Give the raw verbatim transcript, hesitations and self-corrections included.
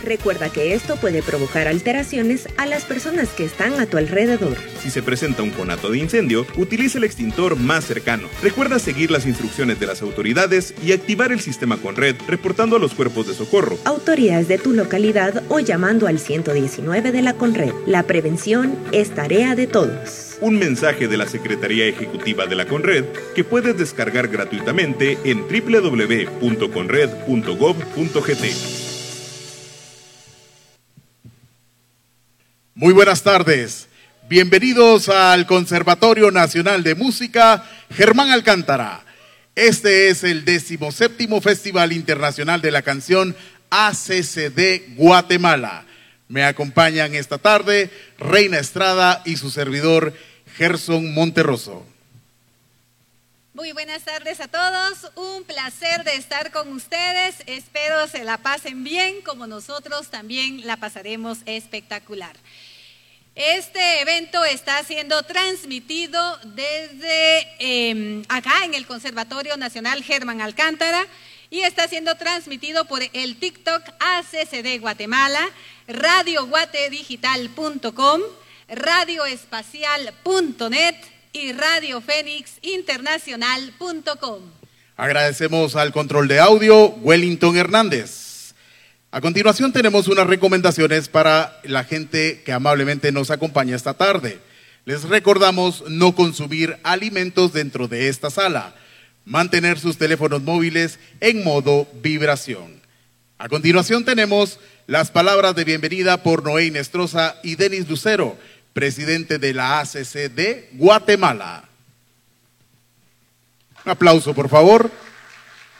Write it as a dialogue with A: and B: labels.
A: Recuerda que esto puede provocar alteraciones a las personas que están a tu alrededor.
B: Si se presenta un conato de incendio, utiliza el extintor más cercano. Recuerda seguir las instrucciones de las autoridades y activar el sistema Conred, reportando a los cuerpos de socorro,
A: autoridades de tu localidad o llamando al ciento diecinueve de la Conred. La prevención es tarea de todos.
B: Un mensaje de la Secretaría Ejecutiva de la Conred que puedes descargar gratuitamente en doble u doble u doble u punto conred punto gob punto gt.
C: Muy buenas tardes. Bienvenidos al Conservatorio Nacional de Música Germán Alcántara. Este es el decimoséptimo Festival Internacional de la Canción A C C D Guatemala. Me acompañan esta tarde Reina Estrada y su servidor Gerson Monterroso.
D: Muy buenas tardes a todos, un placer de estar con ustedes, espero se la pasen bien como nosotros también la pasaremos espectacular. Este evento está siendo transmitido desde eh, acá en el Conservatorio Nacional Germán Alcántara y está siendo transmitido por el TikTok A C C D Guatemala, radio guate digital punto com, radio espacial punto net y radio fénix internacional punto com.
C: Agradecemos al control de audio Wellington Hernández. A continuación tenemos unas recomendaciones para la gente que amablemente nos acompaña esta tarde. Les recordamos no consumir alimentos dentro de esta sala, mantener sus teléfonos móviles en modo vibración. A continuación tenemos las palabras de bienvenida por Noé Nestroza y Denis Lucero, presidente de la A C C D Guatemala. Un aplauso, por favor.